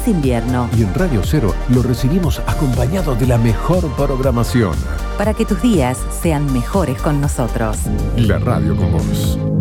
este invierno. Y en Radio Cero lo recibimos acompañado de la mejor programación. Para que tus días sean mejores con nosotros. La radio con vos.